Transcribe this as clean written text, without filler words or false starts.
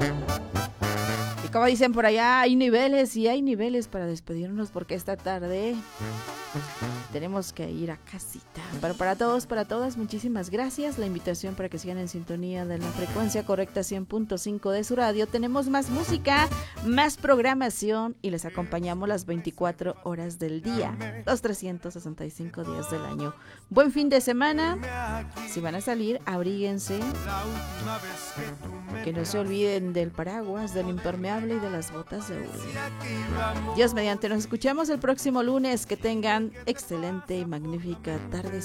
Y como dicen por allá, hay niveles y hay niveles para despedirnos porque esta tarde tenemos que ir a casita. Pero para todos, para todas, muchísimas gracias. La invitación para que sigan en sintonía de la frecuencia correcta 100.5 de su radio. Tenemos más música, más programación y les acompañamos las 24 horas del día, los 365 días del año. Buen fin de semana. Si van a salir, abríguense. Que no se olviden del paraguas, del impermeable y de las botas de hule. Dios mediante, nos escuchamos el próximo lunes. Que tengan excelente y magnífica tarde.